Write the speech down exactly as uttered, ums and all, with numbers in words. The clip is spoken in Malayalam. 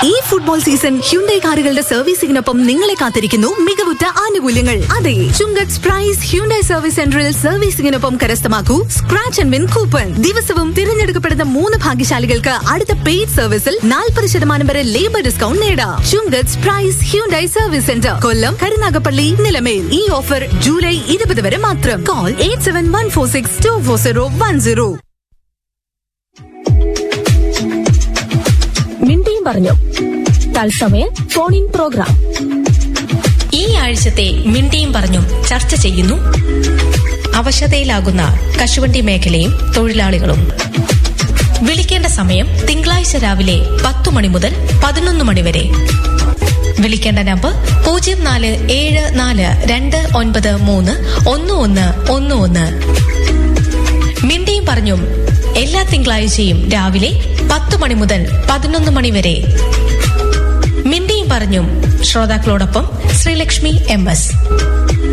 ഈ ഫുട്ബോൾ സീസൺ ഹ്യുണ്ടൈ കാറുകളുടെ സർവീസിംഗിനൊപ്പം നിങ്ങളെ കാത്തിരിക്കുന്നു മികവുറ്റ ആനുകൂല്യങ്ങൾ. അതെ, ചുങ്കത്ത് പ്രൈസ് ഹ്യുണ്ടൈ സർവീസ് സെന്ററിൽ സർവീസിംഗിനൊപ്പം കരസ്ഥമാക്കൂ സ്ക്രാച്ച് ആൻഡ് വിൻ കൂപ്പൺ. ദിവസവും തിരഞ്ഞെടുക്കപ്പെടുന്ന മൂന്ന് ഭാഗ്യശാലികൾക്ക് അടുത്ത പെയ്ഡ് സർവീസിൽ നാൽപ്പത് ശതമാനം വരെ ലേബർ ഡിസ്കൗണ്ട് നേടാം. ചുങ്കത്ത് പ്രൈസ് ഹ്യുണ്ടൈ സർവീസ് സെന്റർ, കൊല്ലം, കരുനാഗപ്പള്ളി, നിലമേൽ. ഈ ഓഫർ ജൂലൈ ഇരുപത് വരെ മാത്രം. Call eight seven one four six to four zero one zero. മിണ്ടിയും പറഞ്ഞു തത്സമയ ഫോൺ ഇൻ പ്രോഗ്രാം. ഈ ആഴ്ചത്തെ മിണ്ടിയും പറഞ്ഞും ചർച്ച ചെയ്യുന്നു അവശതയിലാകുന്ന കശുവണ്ടി മേഖലയും തൊഴിലാളികളും. വിളിക്കേണ്ട സമയം തിങ്കളാഴ്ച രാവിലെ പത്തു മണി മുതൽ പതിനൊന്ന് മണി വരെ. വിളിക്കേണ്ട നമ്പർ പൂജ്യം നാല് ഏഴ് നാല് രണ്ട് ഒൻപത് മൂന്ന് ഒന്ന് ഒന്ന് ഒന്ന് ഒന്ന്. മിണ്ടിയും പറഞ്ഞും എല്ലാ തിങ്കളാഴ്ചയും രാവിലെ പത്ത് മണി മുതൽ പതിനൊന്ന് മണി വരെ. മിണ്ടിയും പറഞ്ഞും ശ്രോതാക്കളോടൊപ്പം ശ്രീലക്ഷ്മി എം എസ്.